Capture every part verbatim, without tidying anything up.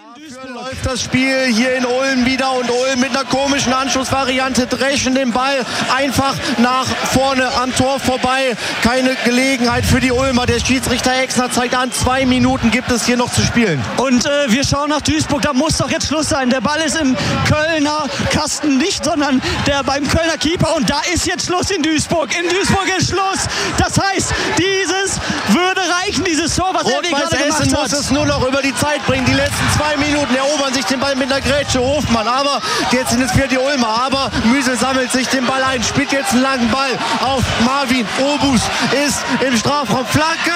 Dafür läuft das Spiel hier in Ulm wieder und Ulm mit einer komischen Anschlussvariante dreschen den Ball einfach nach vorne am Tor vorbei. Keine Gelegenheit für die Ulmer. Der Schiedsrichter Exner zeigt an, zwei Minuten gibt es hier noch zu spielen. Und äh, wir schauen nach Duisburg, da muss doch jetzt Schluss sein. Der Ball ist im Kölner Kasten nicht, sondern der beim Kölner Keeper und da ist jetzt Schluss in Duisburg. In Duisburg ist Schluss. Das heißt, dieses würde reichen, dieses Tor, was er gerade gemacht hat. Muss es nur noch über die Zeit bringen. Die letzten zwei Minuten erobern sich den Ball mit einer Grätsche. Hofmann, aber jetzt sind es wieder die Ulmer. Aber Müsel sammelt sich den Ball ein, spielt jetzt einen langen Ball auf Marvin Obus. Ist im Strafraum. Flanke.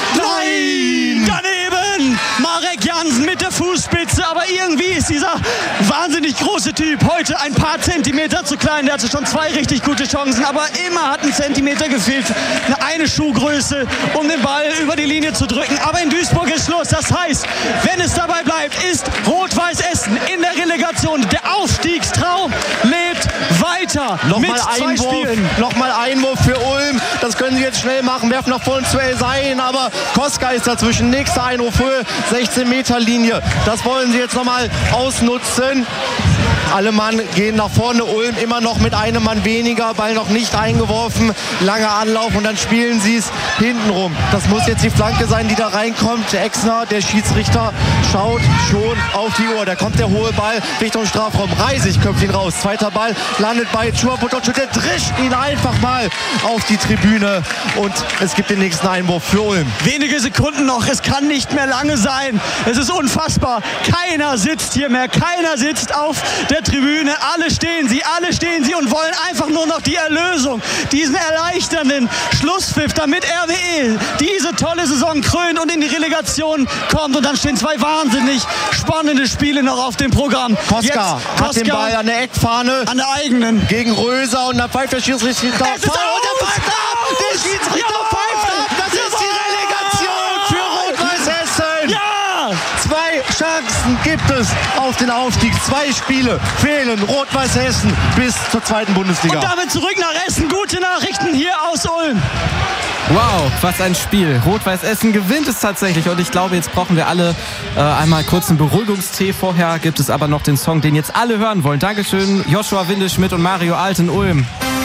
Nein! Daneben! Marek Jansen mit der Fußspitze. Aber irgendwie ist dieser wahnsinnig große Typ heute ein paar Zentimeter zu klein. Der hatte schon zwei richtig gute Chancen. Aber immer hat ein Zentimeter gefehlt. Eine Schuhgröße, um den Ball über die Linie zu drücken. Aber in Duisburg ist Schluss. Das heißt, wenn es dabei bleibt, ist Rot-Weiß Essen in der Relegation. Der Aufstiegstraum lebt weiter. Nochmal Einwurf, nochmal Einwurf für Ulm. Das können sie jetzt schnell machen. Werfen nach vorne zu El Sain, aber Koska ist dazwischen. Nächster Einwurf, Höhe sechzehn Meter Linie. Das wollen sie jetzt nochmal ausnutzen. Alle Mann gehen nach vorne. Ulm immer noch mit einem Mann weniger. Ball noch nicht eingeworfen. Langer Anlauf und dann spielen sie es hintenrum. Das muss jetzt die Flanke sein, die da reinkommt. Der Exner, der Schiedsrichter, schaut schon auf die Uhr. Da kommt der hohe Ball Richtung Strafraum. Reisig köpft ihn raus. Zweiter Ball landet bei Choupo-Moting. Der drischt ihn einfach mal auf die Tribüne. Und es gibt den nächsten Einwurf für Ulm. Wenige Sekunden noch. Es kann nicht mehr lange sein. Es ist unfassbar. Keiner sitzt hier mehr. Keiner sitzt auf der Tribüne. Alle stehen sie, alle stehen sie und wollen einfach nur noch die Erlösung, diesen erleichternden Schlusspfiff, damit R W E diese tolle Saison krönt und in die Relegation kommt. Und dann stehen zwei wahnsinnig spannende Spiele noch auf dem Programm. Koska Jetzt, hat Koska den Ball an der Eckfahne. An der eigenen. Gegen Röser und dann pfeift der Schiedsrichter. Es ist aus! Und der pfeift ab! Der Schiedsrichter ja! pfeift ab! Das ist die Relegation für Rot-Weiß Essen! Ja! Zwei Chancen gibt es auf den Aufstieg. Zwei Spiele fehlen Rot-Weiß Essen bis zur zweiten Bundesliga. Und damit zurück nach Essen. Gute Nachrichten hier aus Ulm. Wow, was ein Spiel. Rot-Weiß Essen gewinnt es tatsächlich und ich glaube, jetzt brauchen wir alle äh, einmal kurz einen Beruhigungstee. Vorher gibt es aber noch den Song, den jetzt alle hören wollen. Dankeschön, Joshua Windeschmidt und Mario Alt in Ulm.